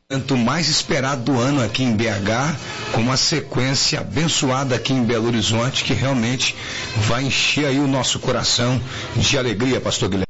o mais esperado do ano aqui em BH, com uma sequência abençoada aqui em Belo Horizonte, que realmente vai encher aí o nosso coração de alegria, pastor Guilherme.